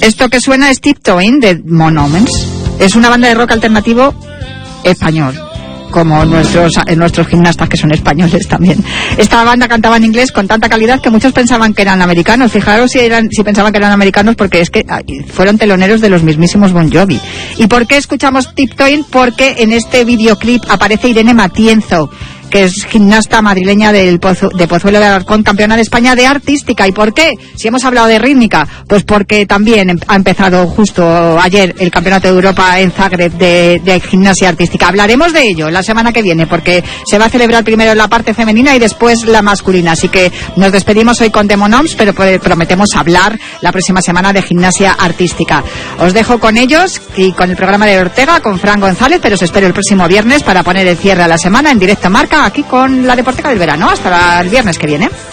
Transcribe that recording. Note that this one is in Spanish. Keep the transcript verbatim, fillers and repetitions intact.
Esto que suena es Tiptoeing de Monuments. Es una banda de rock alternativo español, como nuestros nuestros gimnastas que son españoles también. Esta banda cantaba en inglés con tanta calidad que muchos pensaban que eran americanos. Fijaros si eran si pensaban que eran americanos, porque es que fueron teloneros de los mismísimos Bon Jovi. ¿Y por qué escuchamos Tiptoeing? Porque en este videoclip aparece Irene Matienzo, que es gimnasta madrileña del Pozo, de Pozuelo de Alarcón, campeona de España de artística. ¿Y por qué? Si hemos hablado de rítmica, pues porque también ha empezado justo ayer el Campeonato de Europa en Zagreb de, de gimnasia artística. Hablaremos de ello la semana que viene, porque se va a celebrar primero la parte femenina y después la masculina. Así que nos despedimos hoy con Demonoms, pero prometemos hablar la próxima semana de gimnasia artística. Os dejo con ellos y con el programa de Ortega, con Fran González, pero os espero el próximo viernes para poner el cierre a la semana en Directo Marca, aquí con la Deporteca del verano. Hasta el viernes que viene.